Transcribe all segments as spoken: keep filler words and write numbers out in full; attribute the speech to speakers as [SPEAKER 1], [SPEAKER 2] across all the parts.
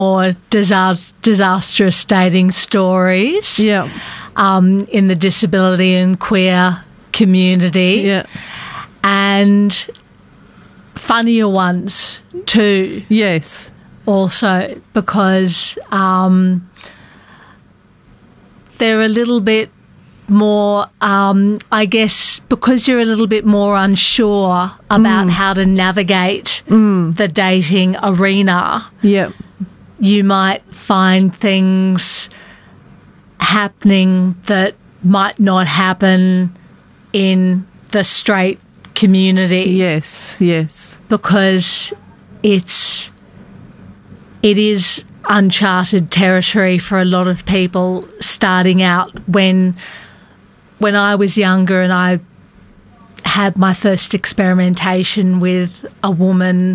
[SPEAKER 1] more disas- disastrous dating stories.
[SPEAKER 2] Yeah.
[SPEAKER 1] Um, in the disability and queer community.
[SPEAKER 2] Yeah.
[SPEAKER 1] And funnier ones too.
[SPEAKER 2] Yes.
[SPEAKER 1] Also, because um, they're a little bit more, um, I guess, because you're a little bit more unsure about
[SPEAKER 2] Mm.
[SPEAKER 1] how to navigate
[SPEAKER 2] Mm.
[SPEAKER 1] the dating arena,
[SPEAKER 2] Yeah.
[SPEAKER 1] you might find things happening that might not happen in the straight community.
[SPEAKER 2] Yes. Yes.
[SPEAKER 1] Because it's it is uncharted territory for a lot of people starting out. When when I was younger and I had my first experimentation with a woman,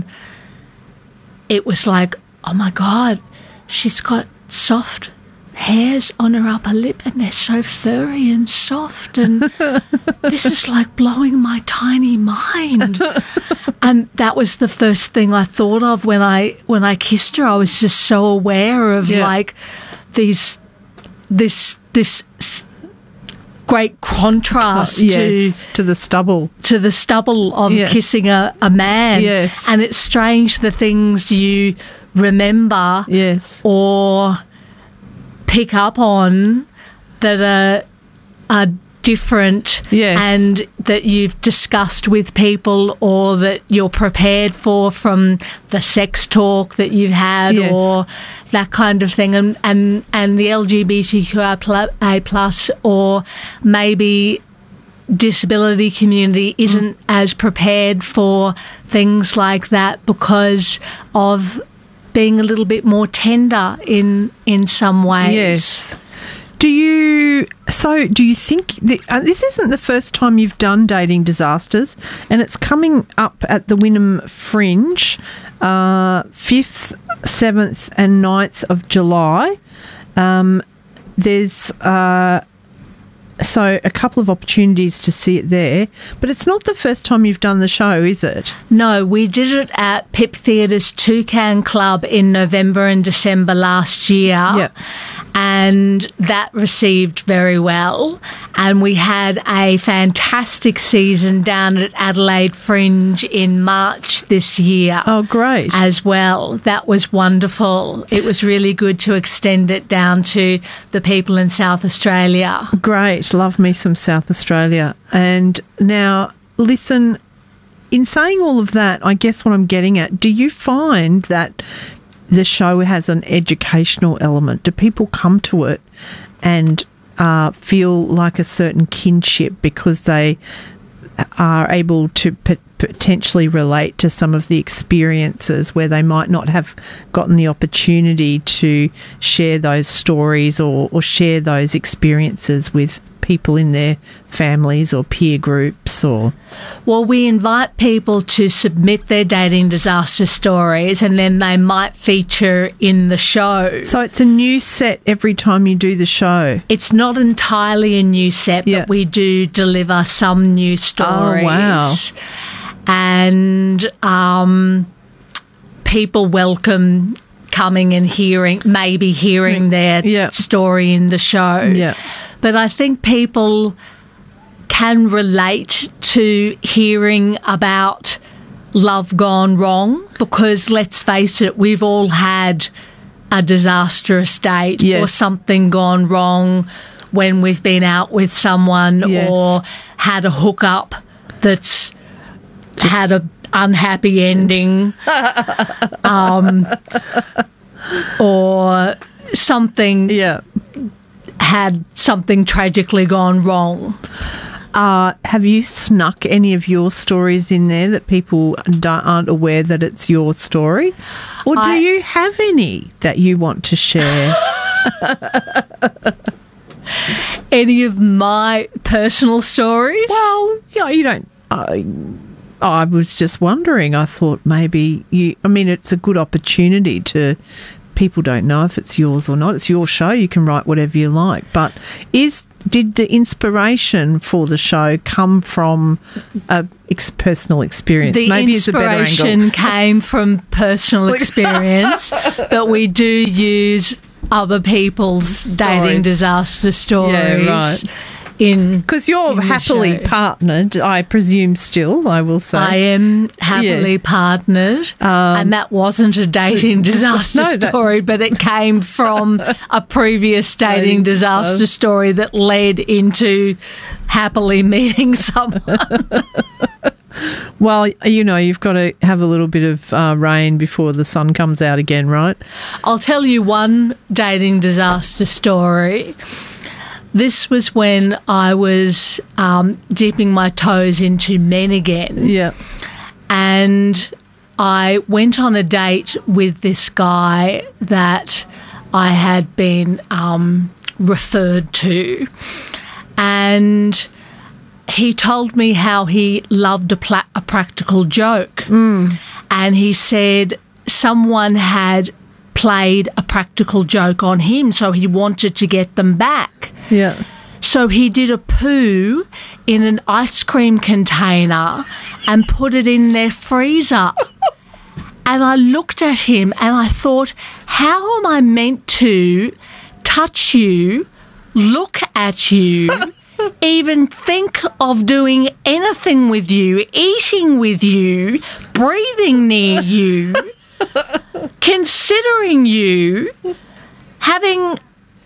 [SPEAKER 1] it was like, oh my God, she's got soft hairs on her upper lip and they're so furry and soft, and this is like blowing my tiny mind. And that was the first thing I thought of when I when I kissed her. I was just so aware of
[SPEAKER 2] Yeah.
[SPEAKER 1] like these this this s- great contrast
[SPEAKER 2] Yes.
[SPEAKER 1] to
[SPEAKER 2] To the stubble.
[SPEAKER 1] to the stubble of
[SPEAKER 2] Yeah.
[SPEAKER 1] kissing a, a man.
[SPEAKER 2] Yes.
[SPEAKER 1] And it's strange the things you remember
[SPEAKER 2] Yes.
[SPEAKER 1] or pick up on that are, are different,
[SPEAKER 2] Yes.
[SPEAKER 1] and that you've discussed with people or that you're prepared for from the sex talk that you've had,
[SPEAKER 2] Yes.
[SPEAKER 1] or that kind of thing. And, and, and the L G B T Q I A plus, or maybe disability community isn't as prepared for things like that because of being a little bit more tender in in some ways.
[SPEAKER 2] Yes. Do you, so do you think, that, uh, this isn't the first time you've done Dating Disasters, and it's coming up at the Wynnum Fringe, uh, fifth, seventh and ninth of July. Um, there's, uh, so a couple of opportunities to see it there, but it's not the first time you've done the show, is it?
[SPEAKER 1] No, we did it at Pip Theatre's Toucan Club in November and December last year.
[SPEAKER 2] Yeah.
[SPEAKER 1] And that received very well. And we had a fantastic season down at Adelaide Fringe in March this year.
[SPEAKER 2] Oh, great.
[SPEAKER 1] As well. That was wonderful. It was really good to extend it down to the people in South Australia.
[SPEAKER 2] Great. Love me some South Australia. And now, listen, in saying all of that, I guess what I'm getting at, do you find that the show has an educational element? Do people come to it and uh, feel like a certain kinship because they are able to p- potentially relate to some of the experiences where they might not have gotten the opportunity to share those stories or, or share those experiences with people in their families or peer groups? Or
[SPEAKER 1] Well, we invite people to submit their dating disaster stories, and then they might feature in the show.
[SPEAKER 2] so it's a new set every time you do the show.
[SPEAKER 1] It's not entirely a new set,
[SPEAKER 2] Yeah.
[SPEAKER 1] but we do deliver some new stories.
[SPEAKER 2] Oh, wow.
[SPEAKER 1] And um, people welcome coming and hearing, maybe hearing their
[SPEAKER 2] Yeah.
[SPEAKER 1] story in the show.
[SPEAKER 2] Yeah.
[SPEAKER 1] But I think people can relate to hearing about love gone wrong, because let's face it, we've all had a disastrous date
[SPEAKER 2] Yes.
[SPEAKER 1] or something gone wrong when we've been out with someone
[SPEAKER 2] Yes.
[SPEAKER 1] or had a hookup that's had a unhappy ending, um, or something
[SPEAKER 2] Yeah.
[SPEAKER 1] had something tragically gone wrong.
[SPEAKER 2] Uh, have you snuck any of your stories in there that people don't, aren't aware that it's your story? Or do
[SPEAKER 1] I-
[SPEAKER 2] you have any that you want to share?
[SPEAKER 1] Any of my personal stories?
[SPEAKER 2] Well, yeah, you don't. I, I was just wondering. I thought maybe you. I mean, it's a good opportunity to people don't know if it's yours or not. It's your show. You can write whatever you like. But is did the inspiration for the show come from a ex- personal experience?
[SPEAKER 1] The
[SPEAKER 2] Maybe it's a better
[SPEAKER 1] inspiration
[SPEAKER 2] angle.
[SPEAKER 1] came from personal experience, but we do use other people's dating disaster stories.
[SPEAKER 2] Yeah, right.
[SPEAKER 1] In
[SPEAKER 2] Because you're
[SPEAKER 1] in the
[SPEAKER 2] happily
[SPEAKER 1] show.
[SPEAKER 2] partnered, I presume still, I will say.
[SPEAKER 1] I am happily
[SPEAKER 2] Yeah.
[SPEAKER 1] partnered,
[SPEAKER 2] Um,
[SPEAKER 1] and that wasn't a dating disaster
[SPEAKER 2] No, that-
[SPEAKER 1] story, but it came from a previous dating
[SPEAKER 2] Dating
[SPEAKER 1] disaster
[SPEAKER 2] disaster.
[SPEAKER 1] story that led into happily meeting someone.
[SPEAKER 2] Well, you know, you've got to have a little bit of uh, rain before the sun comes out again, right?
[SPEAKER 1] I'll tell you one dating disaster story. This was when I was um, dipping my toes into men again.
[SPEAKER 2] Yeah.
[SPEAKER 1] And I went on a date with this guy that I had been um, referred to. And he told me how he loved a, pla- a practical joke.
[SPEAKER 2] Mm.
[SPEAKER 1] And he said someone had played a practical joke on him, so he wanted to get them back.
[SPEAKER 2] Yeah.
[SPEAKER 1] So he did a poo in an ice cream container and put it in their freezer. And I looked at him and I thought, how am I meant to touch you, look at you, even think of doing anything with you, eating with you, breathing near you, considering you, having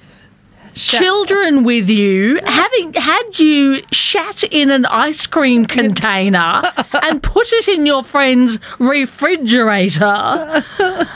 [SPEAKER 1] children with you, having had you shat in an ice cream container and put it in your friend's refrigerator.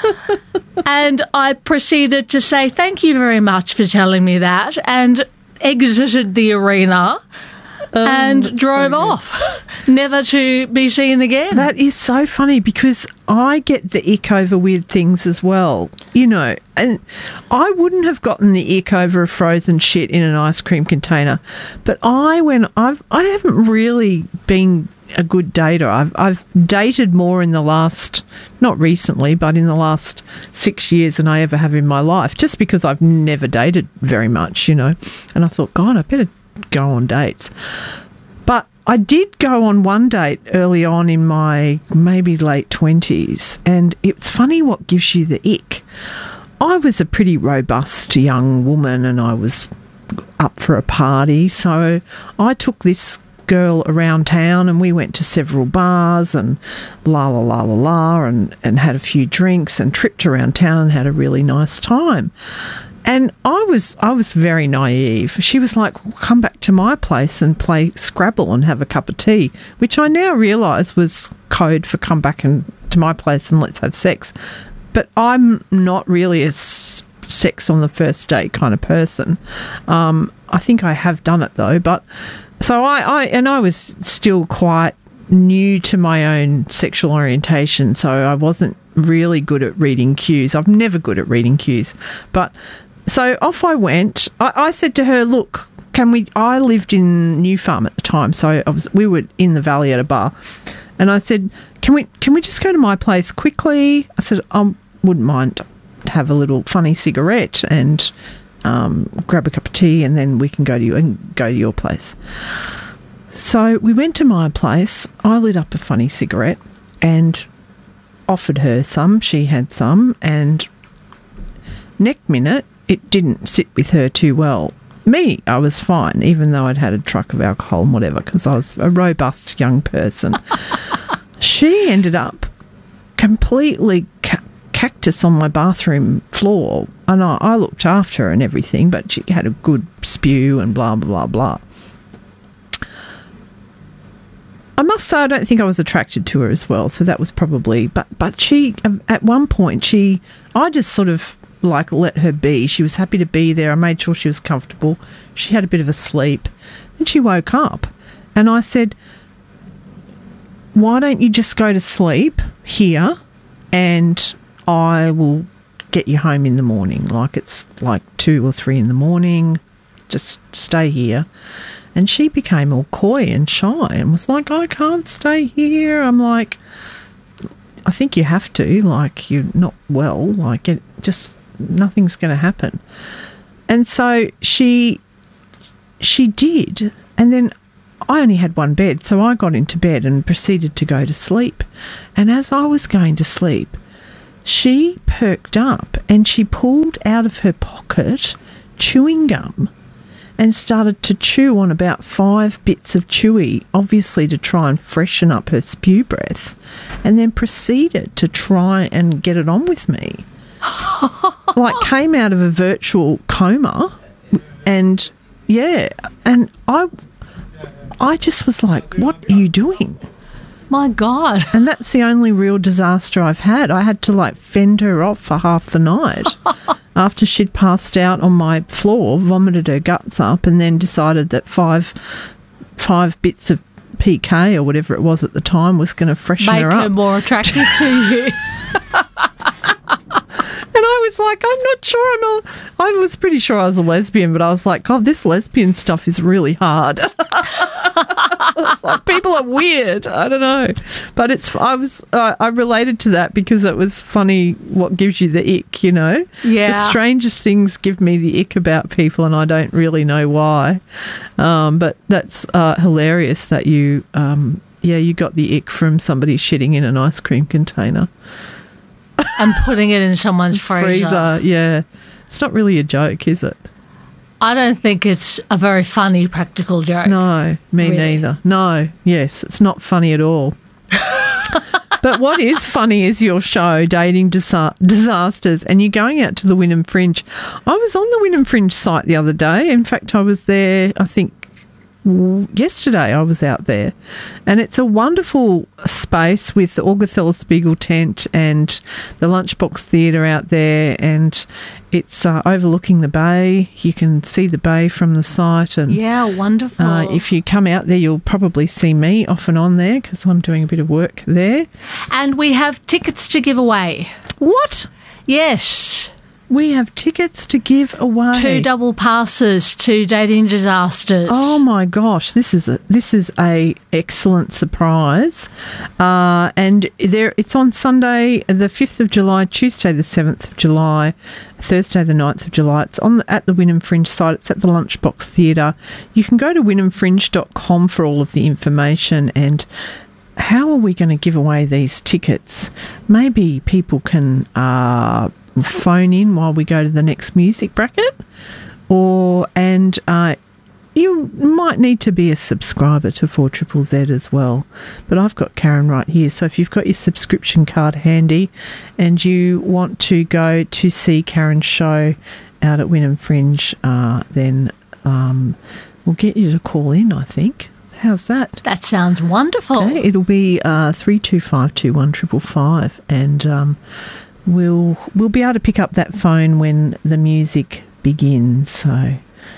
[SPEAKER 1] And I proceeded to say, thank you very much for telling me that, and exited the arena and drove
[SPEAKER 2] so
[SPEAKER 1] off, never to be seen again.
[SPEAKER 2] That is so funny because I get the ick over weird things as well, you know, and I wouldn't have gotten the ick over a frozen shit in an ice cream container, but I, when I've, I haven't really been a good dater. I've, I've dated more in the last, not recently, but in the last six years than I ever have in my life, just because I've never dated very much, you know, and I thought, God, I better go on dates. But I did go on one date early on in my maybe late twenties, and it's funny what gives you the ick. I was a pretty robust young woman and I was up for a party, so I took this girl around town and we went to several bars and la la la la la and, and had a few drinks and tripped around town and had a really nice time. And I was I was very naive. She was like, well, come back to my place and play Scrabble and have a cup of tea, which I now realise was code for come back and to my place and let's have sex. But I'm not really a s- sex on the first date kind of person. Um, I think I have done it though. But so I, I and I was still quite new to my own sexual orientation, so I wasn't really good at reading cues. I'm never good at reading cues, but. So off I went. I, I said to her, look, can we, I lived in New Farm at the time, so I was, we were in the valley at a bar. And I said, can we, can we just go to my place quickly? I said, I wouldn't mind to have a little funny cigarette and um, grab a cup of tea and then we can go to you and go to your place. So we went to my place. I lit up a funny cigarette and offered her some. She had some, and next minute, it didn't sit with her too well. Me, I was fine, even though I'd had a truck of alcohol and whatever, because I was a robust young person. She ended up completely ca- cactus on my bathroom floor, and I, I looked after her and everything, but she had a good spew and blah, blah, blah, blah. I must say I don't think I was attracted to her as well, so that was probably... But, but she, um, at one point, she... I just sort of... like let her be. She was happy to be there. I made sure she was comfortable. She had a bit of a sleep. Then she woke up and I said, why don't you just go to sleep here and I will get you home in the morning. Like it's like two or three in the morning. Just stay here. And she became all coy and shy and was like, I can't stay here. I'm like, I think you have to. Like, you're not well. Like, it just... nothing's going to happen. And so she she did, and then I only had one bed, so I got into bed and proceeded to go to sleep. And as I was going to sleep, she perked up and she pulled out of her pocket chewing gum and started to chew on about five bits of chewy, obviously to try and freshen up her spew breath, and then proceeded to try and get it on with me. Like, came out of a virtual coma, and yeah, and I I just was like, what are you doing?
[SPEAKER 1] My God.
[SPEAKER 2] And that's the only real disaster I've had. I had to, like, fend her off for half the night after she'd passed out on my floor, vomited her guts up, and then decided that five five bits of P K or whatever it was at the time was going to freshen
[SPEAKER 1] Make
[SPEAKER 2] her
[SPEAKER 1] her
[SPEAKER 2] up.
[SPEAKER 1] more attractive to you.
[SPEAKER 2] And I was like, I'm not sure I'm a... I was pretty sure I was a lesbian, but I was like, God, this lesbian stuff is really hard. Like, people are weird. I don't know. But it's... I was... Uh, I related to that because it was funny what gives you the ick, you know?
[SPEAKER 1] Yeah.
[SPEAKER 2] The strangest things give me the ick about people, and I don't really know why. Um, but that's uh, hilarious that you... Um, yeah, you got the ick from somebody shitting in an ice cream container.
[SPEAKER 1] And putting it in someone's freezer.
[SPEAKER 2] Freezer, yeah. It's not really a joke, is it?
[SPEAKER 1] I don't think it's a very funny practical joke.
[SPEAKER 2] No, me
[SPEAKER 1] Really?
[SPEAKER 2] neither. No, yes, it's not funny at all. But what is funny is your show, Dating Disa- Disasters, and you're going out to the Wynnum Fringe. I was on the Wynnum Fringe site the other day. In fact, I was there, I think, yesterday I was out there, and it's a wonderful space with the Augathella Spiegel tent and the Lunchbox Theatre out there, and it's uh, overlooking the bay. You can see the bay from the site, and
[SPEAKER 1] Yeah, wonderful.
[SPEAKER 2] uh, if you come out there, you'll probably see me off and on there because I'm doing a bit of work there.
[SPEAKER 1] And we have tickets to give away.
[SPEAKER 2] What?
[SPEAKER 1] Yes.
[SPEAKER 2] We have tickets to give away.
[SPEAKER 1] Two double passes to Dating Disasters.
[SPEAKER 2] Oh my gosh, this is a this is a excellent surprise, uh, and there it's on Sunday the fifth of July, Tuesday the seventh of July, Thursday the ninth of July. It's on the, at the Wynnum Fringe site. It's at the Lunchbox Theatre. You can go to wynnum fringe dot com for all of the information. And how are we going to give away these tickets? Maybe people can uh, phone in while we go to the next music bracket, or and uh, you might need to be a subscriber to four Z Z Z as well. But I've got Karen right here, so if you've got your subscription card handy and you want to go to see Karen's show out at Wynnum Fringe, uh, then um, we'll get you to call in, I think. How's that?
[SPEAKER 1] That sounds wonderful.
[SPEAKER 2] Okay, it'll be uh, three two five two one triple five, and um, we'll we'll be able to pick up that phone when the music begins. So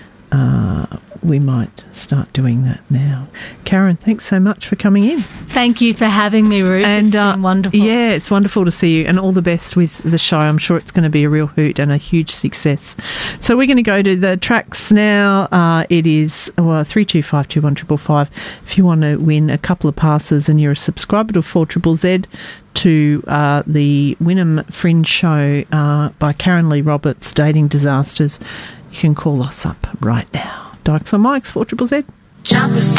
[SPEAKER 2] uh, we might start doing that now. Karen, thanks so much for coming in.
[SPEAKER 1] Thank you for having me, Ruth.
[SPEAKER 2] And
[SPEAKER 1] it's
[SPEAKER 2] uh,
[SPEAKER 1] been wonderful.
[SPEAKER 2] Yeah, it's wonderful to see you, and all the best with the show. I'm sure it's going to be a real hoot and a huge success. So we're going to go to the tracks now. Uh, it is well, three two five two one triple five. If you want to win a couple of passes and you're a subscriber to four Z Z Z, to uh, the Wynnum Fringe show uh, by Karen Lee Roberts, Dating Disasters, you can call us up right now. Dykes on Mics, four Z Z Z.